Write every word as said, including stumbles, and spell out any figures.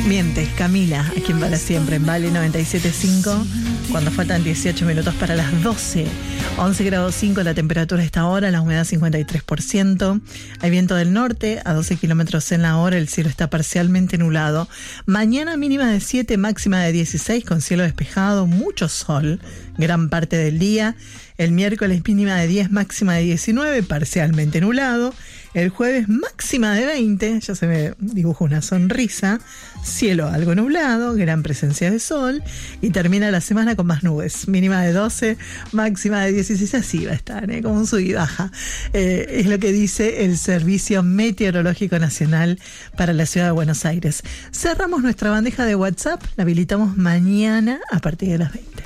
Mientes, Camila, a quien para siempre en Vale noventa y siete punto cinco, cuando faltan dieciocho minutos para las doce. once grados cinco la temperatura a esta hora, la humedad cincuenta y tres por ciento. Hay viento del norte a doce kilómetros en la hora, el cielo está parcialmente nublado. Mañana mínima de siete, máxima de dieciséis, con cielo despejado, mucho sol, gran parte del día. El miércoles mínima de diez, máxima de diecinueve, parcialmente nublado. El jueves máxima de veinte, ya se me dibuja una sonrisa, cielo algo nublado, gran presencia de sol, y termina la semana con más nubes, mínima de doce, máxima de dieciséis, así va a estar, ¿eh? Como un sub y baja. Eh, es lo que dice el Servicio Meteorológico Nacional para la Ciudad de Buenos Aires. Cerramos nuestra bandeja de WhatsApp, la habilitamos mañana a partir de las veinte.